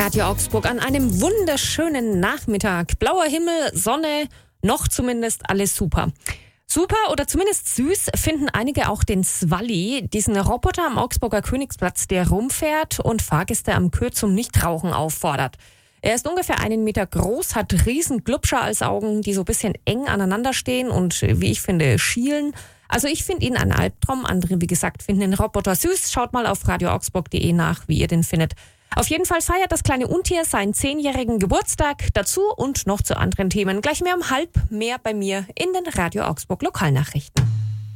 Radio Augsburg an einem wunderschönen Nachmittag. Blauer Himmel, Sonne, noch zumindest alles super. Super oder zumindest süß finden einige auch den Swalli, diesen Roboter am Augsburger Königsplatz, der rumfährt und Fahrgäste am Kö zum Nichtrauchen auffordert. Er ist ungefähr 1 Meter groß, hat riesen Glubscher als Augen, die so ein bisschen eng aneinander stehen und, wie ich finde, schielen. Also ich finde ihn ein Albtraum. Andere, wie gesagt, finden den Roboter süß. Schaut mal auf radioaugsburg.de nach, wie ihr den findet. Auf jeden Fall feiert das kleine Untier seinen 10-jährigen Geburtstag. Dazu und noch zu anderen Themen. Gleich mehr um 12:30 mehr bei mir in den Radio Augsburg Lokalnachrichten.